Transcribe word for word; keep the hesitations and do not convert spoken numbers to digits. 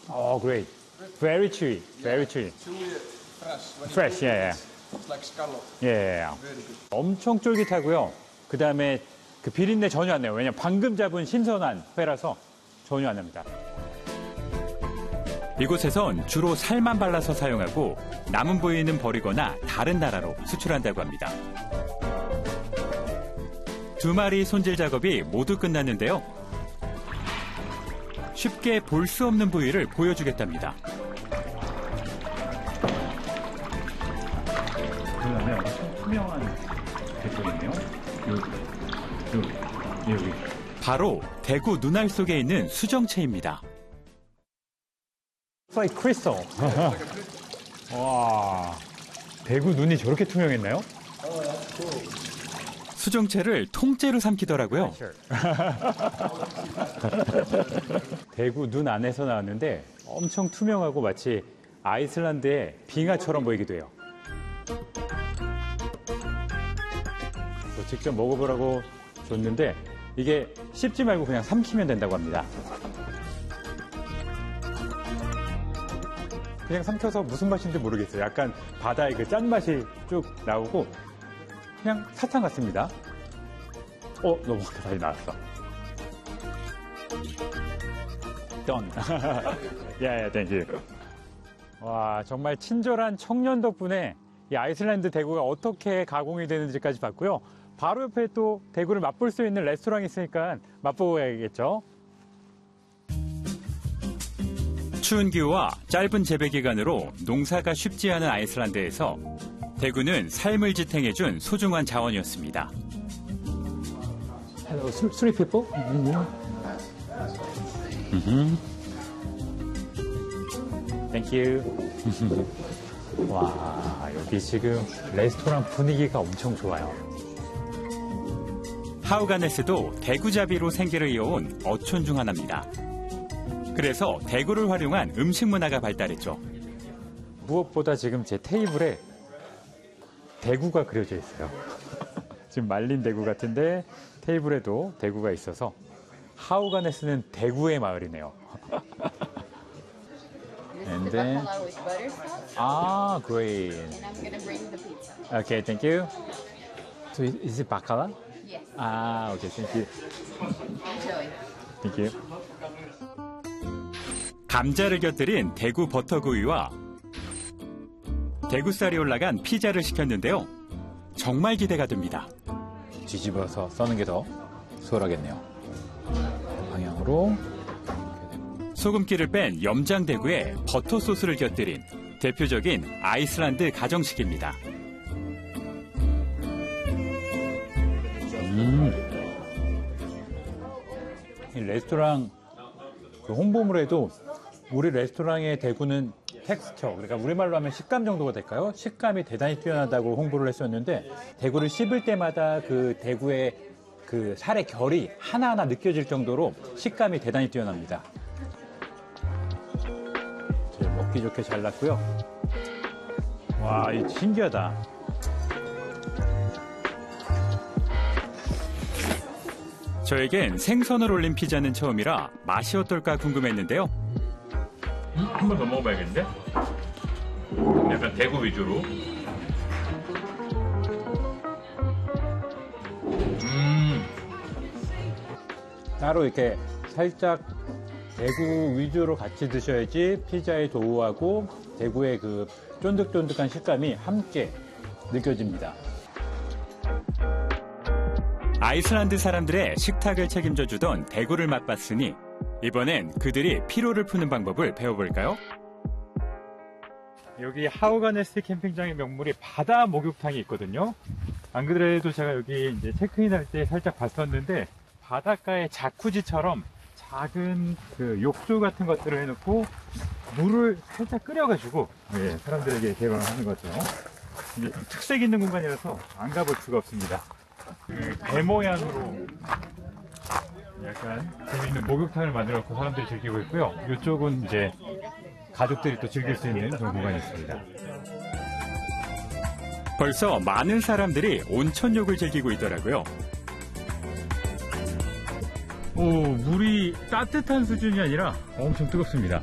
Oh, great. Very chewy. Very chewy. Chewy, fresh. When Fresh, you yeah, yeah. It's like scallop. 예, Very good. 엄청 쫄깃하고요. 그 다음에 그 비린내 전혀 안 나요. 왜냐면 방금 잡은 신선한 회라서 전혀 안 납니다. 이곳에선 주로 살만 발라서 사용하고 남은 부위는 버리거나 다른 나라로 수출한다고 합니다. 두 마리 손질 작업이 모두 끝났는데요. 쉽게 볼 수 없는 부위를 보여주겠답니다. 그다음에 엄청 투명한 대구이네요. 여기, 여기, 여기. 바로 대구 눈알 속에 있는 수정체입니다. It's like crystal. 와, 대구 눈이 저렇게 투명했나요? 수정체를 통째로 삼키더라고요. 대구 눈 안에서 나왔는데 엄청 투명하고 마치 아이슬란드의 빙하처럼 보이기도 해요. 직접 먹어보라고 줬는데 이게 씹지 말고 그냥 삼키면 된다고 합니다. 그냥 삼켜서 무슨 맛인지 모르겠어요. 약간 바다의 그 짠맛이 쭉 나오고 그냥 사탕 같습니다. 어, 너무 다시 나왔어. 던. 야, 야, 땡큐. 와, 정말 친절한 청년 덕분에 이 아이슬란드 대구가 어떻게 가공이 되는지까지 봤고요. 바로 옆에 또 대구를 맛볼 수 있는 레스토랑이 있으니까 맛보고 가야겠죠. 추운 기후와 짧은 재배 기간으로 농사가 쉽지 않은 아이슬란드에서 대구는 삶을 지탱해준 소중한 자원이었습니다. Hello, three people? 음흠. Thank you. 와, 여기 지금 레스토랑 분위기가 엄청 좋아요. 하우가네스도 대구잡이로 생계를 이어온 어촌 중 하나입니다. 그래서 대구를 활용한 음식 문화가 발달했죠. 무엇보다 지금 제 테이블에 대구가 그려져 있어요. 지금 말린 대구 같은데 테이블에도 대구가 있어서 하우가네스는 대구의 마을이네요. And then, ah, great. And I'm gonna bring the pizza. Okay, thank you. So is it bacala? Yes. Ah, okay, thank you. Enjoy. Thank you. 감자를 곁들인 대구 버터구이와 대구살이 올라간 피자를 시켰는데요. 정말 기대가 됩니다. 뒤집어서 써는 게 더 수월하겠네요. 방향으로. 소금기를 뺀 염장대구에 버터 소스를 곁들인 대표적인 아이슬란드 가정식입니다. 음. 이 레스토랑 그 홍보물에도 우리 레스토랑의 대구는 텍스처, 그러니까 우리말로 하면 식감 정도가 될까요? 식감이 대단히 뛰어나다고 홍보를 했었는데 대구를 씹을 때마다 그 대구의 그 살의 결이 하나하나 느껴질 정도로 식감이 대단히 뛰어납니다. 먹기 좋게 잘랐고요. 와, 이 신기하다. 저에겐 생선을 올린 피자는 처음이라 맛이 어떨까 궁금했는데요. 음, 한 번 더 먹어봐야겠는데? 약간 대구 위주로. 음. 따로 이렇게 살짝 대구 위주로 같이 드셔야지 피자의 도우하고 대구의 그 쫀득쫀득한 식감이 함께 느껴집니다. 아이슬란드 사람들의 식탁을 책임져 주던 대구를 맛봤으니 이번엔 그들이 피로를 푸는 방법을 배워볼까요? 여기 하우가네스 캠핑장의 명물이 바다 목욕탕이 있거든요. 안 그래도 제가 여기 이제 체크인할 때 살짝 봤었는데 바닷가의 자쿠지처럼 작은 그 욕조 같은 것들을 해놓고 물을 살짝 끓여가지고 예, 사람들에게 개방을 하는 거죠. 이제 특색 있는 공간이라서 안 가볼 수가 없습니다. 그 배 모양으로 약간 재미있는 목욕탕을 만들어 놓고 사람들이 즐기고 있고요. 이쪽은 이제 가족들이 또 즐길 수 있는 그런 공간이 있습니다. 벌써 많은 사람들이 온천욕을 즐기고 있더라고요. 오, 물이 따뜻한 수준이 아니라 엄청 뜨겁습니다.